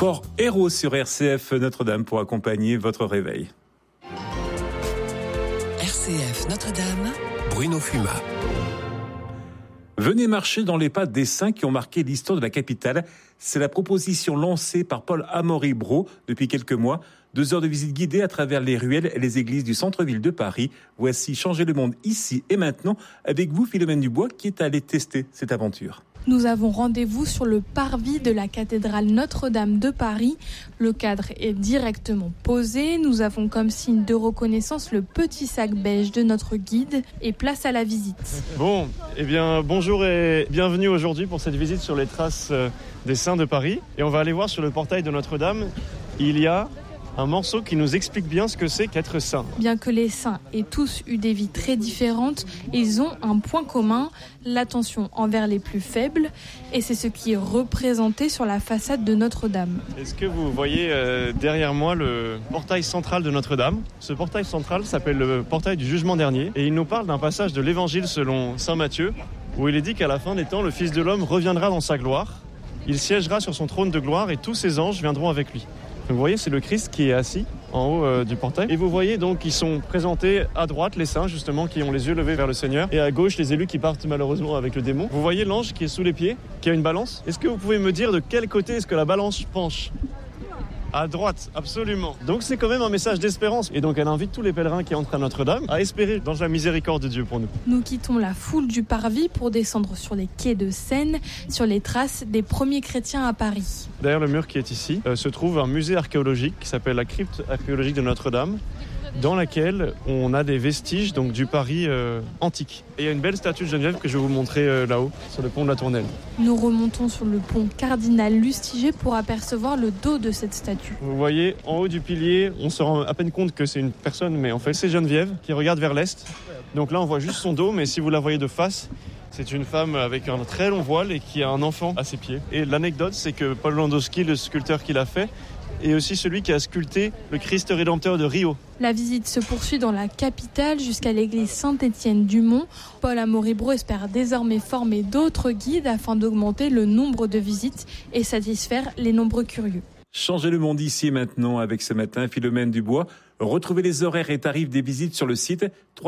Port Héros sur RCF Notre-Dame pour accompagner votre réveil. RCF Notre-Dame, Bruno Fumat. Venez marcher dans les pas des saints qui ont marqué l'histoire de la capitale. C'est la proposition lancée par Paul Amaury-Brault depuis quelques mois. 2 heures de visite guidée à travers les ruelles et les églises du centre-ville de Paris. Voici Changer le monde ici et maintenant avec vous, Philomène Dubois, qui est allée tester cette aventure. Nous avons rendez-vous sur le parvis de la cathédrale Notre-Dame de Paris. Le cadre est directement posé. Nous avons comme signe de reconnaissance le petit sac beige de notre guide et place à la visite. Bon, bonjour et bienvenue aujourd'hui pour cette visite sur les traces des saints de Paris. Et on va aller voir sur le portail de Notre-Dame, il y a un morceau qui nous explique bien ce que c'est qu'être saint. Bien que les saints aient tous eu des vies très différentes, ils ont un point commun, l'attention envers les plus faibles, et c'est ce qui est représenté sur la façade de Notre-Dame. Est-ce que vous voyez derrière moi le portail central de Notre-Dame ? Ce portail central s'appelle le portail du jugement dernier, et il nous parle d'un passage de l'évangile selon saint Matthieu, où il est dit qu'à la fin des temps, le Fils de l'homme reviendra dans sa gloire, il siégera sur son trône de gloire et tous ses anges viendront avec lui. Vous voyez, c'est le Christ qui est assis en haut du portail. Et vous voyez donc qu'ils sont présentés à droite, les saints justement, qui ont les yeux levés vers le Seigneur. Et à gauche, les élus qui partent malheureusement avec le démon. Vous voyez l'ange qui est sous les pieds, qui a une balance. Est-ce que vous pouvez me dire de quel côté est-ce que la balance penche ? À droite, absolument. Donc c'est quand même un message d'espérance. Et donc elle invite tous les pèlerins qui entrent à Notre-Dame à espérer dans la miséricorde de Dieu pour nous. Nous quittons la foule du parvis pour descendre sur les quais de Seine, sur les traces des premiers chrétiens à Paris. Derrière le mur qui est ici, se trouve un musée archéologique qui s'appelle la crypte archéologique de Notre-Dame, dans laquelle on a des vestiges donc, du Paris antique. Et il y a une belle statue de Geneviève que je vais vous montrer là-haut, sur le pont de la Tournelle. Nous remontons sur le pont Cardinal Lustiger pour apercevoir le dos de cette statue. Vous voyez, en haut du pilier, on se rend à peine compte que c'est une personne, mais en fait c'est Geneviève qui regarde vers l'est. Donc là on voit juste son dos, mais si vous la voyez de face, c'est une femme avec un très long voile et qui a un enfant à ses pieds. Et l'anecdote, c'est que Paul Landowski, le sculpteur qui l'a fait, et aussi celui qui a sculpté le Christ rédempteur de Rio. La visite se poursuit dans la capitale jusqu'à l'église Saint-Étienne-du-Mont. Paul Amaury-Brault espère désormais former d'autres guides afin d'augmenter le nombre de visites et satisfaire les nombreux curieux. Changer le monde ici et maintenant avec ce matin Philomène Dubois. Retrouvez les horaires et tarifs des visites sur le site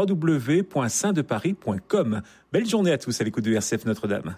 www.saintdeparis.com. Belle journée à tous à l'écoute de RCF Notre-Dame.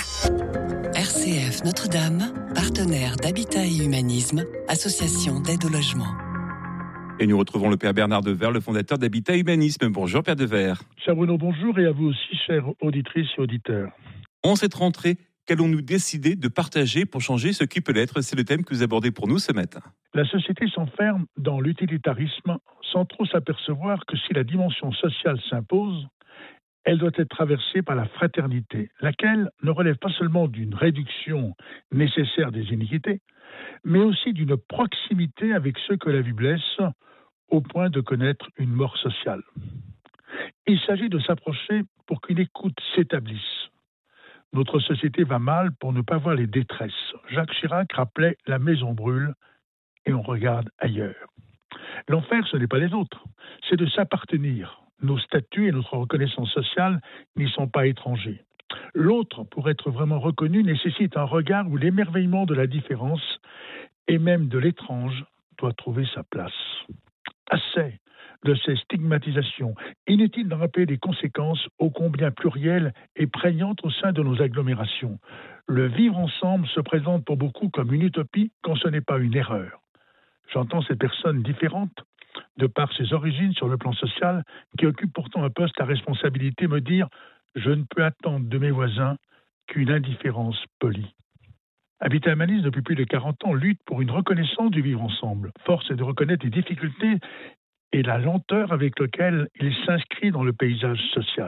RCF Notre-Dame, partenaire d'Habitat et Humanisme, association d'aide au logement. Et nous retrouvons le Père Bernard Devers, le fondateur d'Habitat et Humanisme. Bonjour Père Devers. Cher Bruno, bonjour et à vous aussi, chères auditrices et auditeurs. En cette rentrée, qu'allons-nous décider de partager pour changer ce qui peut l'être ? C'est le thème que vous abordez pour nous ce matin. La société s'enferme dans l'utilitarisme sans trop s'apercevoir que si la dimension sociale s'impose, elle doit être traversée par la fraternité, laquelle ne relève pas seulement d'une réduction nécessaire des iniquités, mais aussi d'une proximité avec ceux que la vie blesse, au point de connaître une mort sociale. Il s'agit de s'approcher pour qu'une écoute s'établisse. Notre société va mal pour ne pas voir les détresses. Jacques Chirac rappelait « la maison brûle » et on regarde ailleurs. L'enfer, ce n'est pas les autres, c'est de s'appartenir. Nos statuts et notre reconnaissance sociale n'y sont pas étrangers. L'autre, pour être vraiment reconnu, nécessite un regard où l'émerveillement de la différence et même de l'étrange doit trouver sa place. Assez de ces stigmatisations. Inutile d'en rappeler les conséquences ô combien plurielles et prégnantes au sein de nos agglomérations. Le vivre ensemble se présente pour beaucoup comme une utopie quand ce n'est pas une erreur. J'entends ces personnes différentes, de par ses origines sur le plan social, qui occupent pourtant un poste à responsabilité, me dire « je ne peux attendre de mes voisins qu'une indifférence polie ». Habitat Humanisme, depuis plus de 40 ans, lutte pour une reconnaissance du vivre ensemble. Force est de reconnaître les difficultés et la lenteur avec laquelle il s'inscrit dans le paysage social.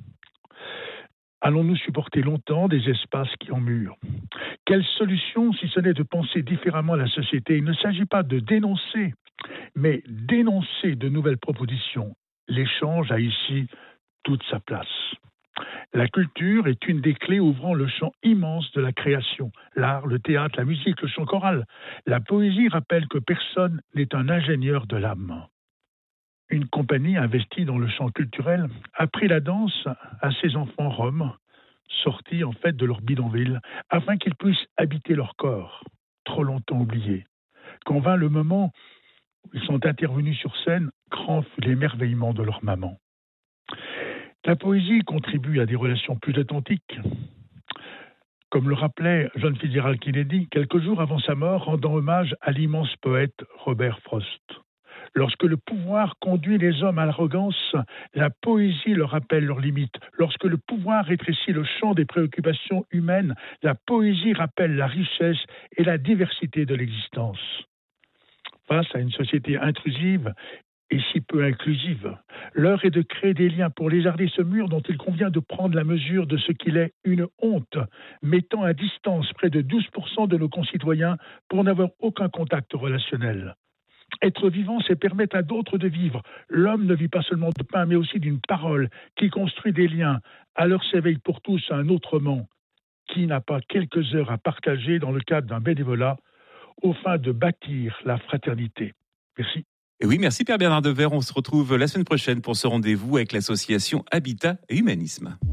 Allons-nous supporter longtemps des espaces qui emmurent ? Quelle solution, si ce n'est de penser différemment la société ? Il ne s'agit pas de dénoncer, mais d'énoncer de nouvelles propositions. L'échange a ici toute sa place. La culture est une des clés ouvrant le champ immense de la création. L'art, le théâtre, la musique, le chant choral. La poésie rappelle que personne n'est un ingénieur de l'âme. Une compagnie investie dans le champ culturel a pris la danse à ses enfants roms, sortis en fait de leur bidonville, afin qu'ils puissent habiter leur corps. trop longtemps oubliés. Quand vint le moment où ils sont intervenus sur scène, grand fut l'émerveillement de leur maman. La poésie contribue à des relations plus authentiques. Comme le rappelait John Fitzgerald Kennedy quelques jours avant sa mort, rendant hommage à l'immense poète Robert Frost. Lorsque le pouvoir conduit les hommes à l'arrogance, la poésie leur rappelle leurs limites. Lorsque le pouvoir rétrécit le champ des préoccupations humaines, la poésie rappelle la richesse et la diversité de l'existence. Face à une société intrusive et si peu inclusive, l'heure est de créer des liens pour lézarder ce mur dont il convient de prendre la mesure de ce qu'il est une honte, mettant à distance près de 12% de nos concitoyens pour n'avoir aucun contact relationnel. Être vivant, c'est permettre à d'autres de vivre. L'homme ne vit pas seulement de pain, mais aussi d'une parole qui construit des liens. Alors s'éveille pour tous un autrement. Qui n'a pas quelques heures à partager dans le cadre d'un bénévolat au fin de bâtir la fraternité. Merci. Et oui, merci Pierre Bernard Dever. On se retrouve la semaine prochaine pour ce rendez-vous avec l'association Habitat et Humanisme.